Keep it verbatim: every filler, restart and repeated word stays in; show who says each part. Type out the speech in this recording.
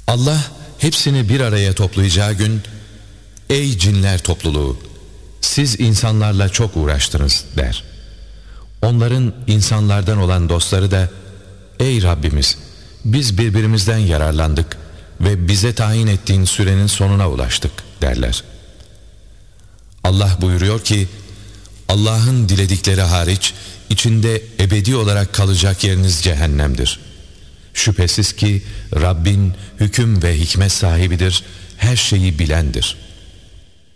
Speaker 1: Allah hepsini bir araya toplayacağı gün, ''Ey cinler topluluğu, siz insanlarla çok uğraştınız.'' der. Onların insanlardan olan dostları da, ''Ey Rabbimiz, biz birbirimizden yararlandık ve bize tayin ettiğin sürenin sonuna ulaştık.'' derler. Allah buyuruyor ki, Allah'ın diledikleri hariç içinde ebedi olarak kalacak yeriniz cehennemdir. Şüphesiz ki Rabbin hüküm ve hikmet sahibidir, her şeyi bilendir.